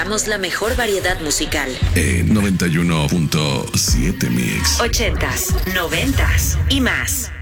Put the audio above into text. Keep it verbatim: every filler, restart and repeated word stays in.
presentamos la mejor variedad musical. En noventa y uno punto siete Mix. Ochentas, noventas y más.